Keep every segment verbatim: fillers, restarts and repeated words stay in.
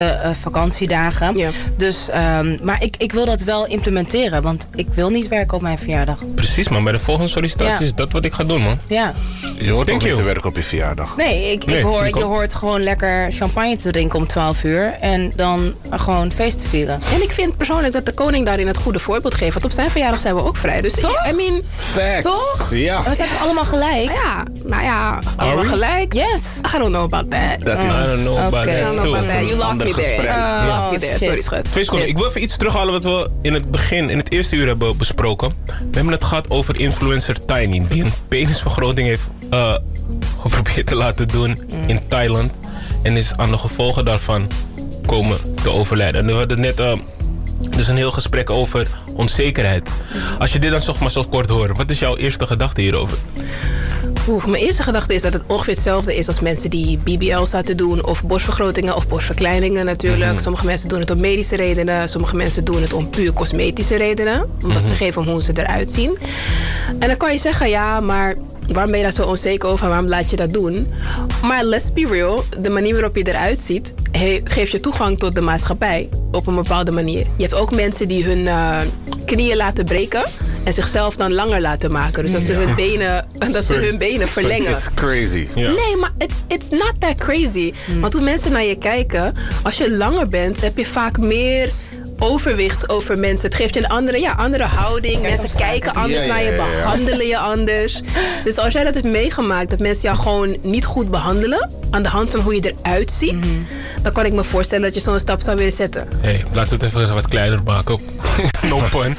Uh, vakantiedagen. Ja. Dus, um, maar ik, ik wil dat wel implementeren. Want ik wil niet werken op mijn verjaardag. Precies, man. Bij de volgende sollicitatie ja. is dat wat ik ga doen, man. Ja. Je hoort ook niet te werken op je verjaardag. Nee, ik, nee, ik hoor, ik je hoort gewoon lekker champagne te drinken om twaalf uur. En dan gewoon feest te vieren. En ik vind persoonlijk dat de koning daarin het goede voorbeeld geeft. Want op zijn verjaardag zijn we ook vrij. Dus toch? I mean, Facts. Toch? Ja. We zijn allemaal gelijk? Ja, nou ja, allemaal gelijk. Yes. I don't know about that. Dat is... I don't know about okay. that. I don't know about that. You lost me there. Uh, You lost me there. Sorry, schat. Twee seconden. Ik wil even iets terughalen wat we in het begin, in het eerste uur hebben besproken. We hebben het gehad over influencer Tiny. Die een penisvergroting heeft uh, geprobeerd te laten doen in Thailand. En is aan de gevolgen daarvan komen te overlijden. En we hadden net uh, dus een heel gesprek over onzekerheid. Als je dit dan toch maar zo kort hoort, wat is jouw eerste gedachte hierover? Oeh, mijn eerste gedachte is dat het ongeveer hetzelfde is als mensen die B B L's laten doen. Of borstvergrotingen of borstverkleiningen natuurlijk. Mm-hmm. Sommige mensen doen het om medische redenen. Sommige mensen doen het om puur cosmetische redenen. Omdat mm-hmm. ze geven om hoe ze eruit zien. En dan kan je zeggen, ja, maar waarom ben je daar zo onzeker over? Waarom laat je dat doen? Maar let's be real, de manier waarop je eruit ziet, he- geeft je toegang tot de maatschappij. Op een bepaalde manier. Je hebt ook mensen die hun uh, knieën laten breken. En zichzelf dan langer laten maken. Dus dat ze hun benen, dat ze hun benen verlengen. Dat is crazy. Ja. Nee, maar it, it's not that crazy. Mm. Want hoe mensen naar je kijken, als je langer bent, heb je vaak meer overwicht over mensen. Het geeft je een andere, ja, andere houding. Kijk, mensen kijken anders ja, naar je, ja, ja, ja. behandelen je anders. Dus als jij dat hebt meegemaakt, dat mensen jou gewoon niet goed behandelen, aan de hand van hoe je eruit ziet, mm-hmm. dan kan ik me voorstellen dat je zo'n stap zou willen zetten. Hé, hey, laten we het even wat kleiner maken. No pun.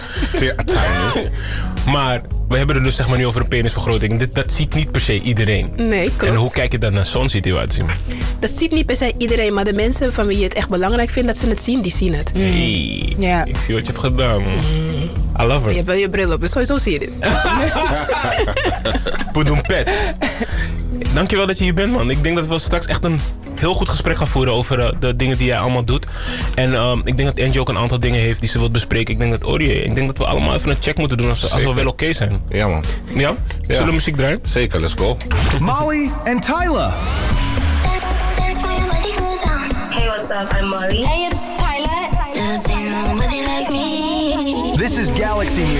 Maar we hebben het dus zeg maar nu over een penisvergroting. Dit, dat ziet niet per se iedereen. Nee, klopt. En hoe kijk je dan naar zo'n situatie? Dat ziet niet per se iedereen, maar de mensen van wie je het echt belangrijk vindt dat ze het zien, die zien het. Hey, ja. Ik zie wat je hebt gedaan. Mm. I love it. Je hebt wel je bril op, dus sowieso zie je dit. Poedoempet. Dankjewel dat je hier bent, man. Ik denk dat we straks echt een heel goed gesprek gaan voeren over uh, de dingen die jij allemaal doet. En um, ik denk dat Angie ook een aantal dingen heeft die ze wil bespreken. Ik denk dat Orie, ik denk dat we allemaal even een check moeten doen als we, als we wel oké okay zijn. Ja, man. Ja? ja? Zullen we muziek draaien? Zeker, let's go. Molly and Tyler. Hey, what's up? I'm Molly. Hey, it's Tyler. Never seen nobody like me. This is Galaxy Music.